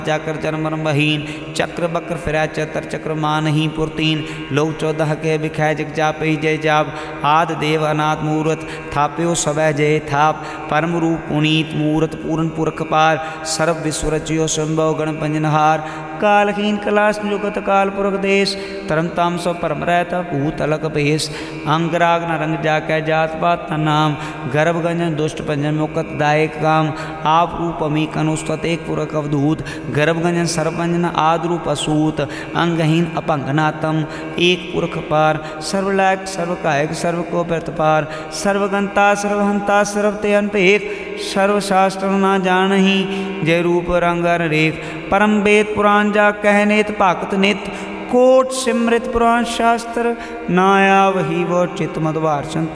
जाकर जन्म महीन चक्र बक्र फिरै चतर चक्र मानही पुरतीन लोक 14 के बिखै जग जापहि जय जाप आदि देव अनाथ मूरत थाप्यो सवै जय थाप परम रूप पुनीत मूरत पूर्ण पुरख पार सर्व विश्व रचियो संभव गण पंजनहार कालहीन कलाश जुगत काल पुरख देश धर्म ताम सो परम रहता भूत अलग भेष अंगराग न रंग जाकै जात पात न नाम गर्भ गंजन दुष्ट पंजन मुकत दायक काम आप रूप अमीक अनुस्तत एक पुरख अवधूत गर्भ गंजन सर्वपंजन आद रूप असूत अंगहीन अपंगनातम एक पुरख पार सर्वलायक सर्वकायक सर्व को प्रतपार सर्वगंता सर्वहंता सर्वते अनपेख सर्वशास्त्र न जानही जय रूप रंग रेख परम वेद पुराण जा कहनेत भगत नित कोट सिमृत पुराण शास्त्र नाया वही वो चित मधवार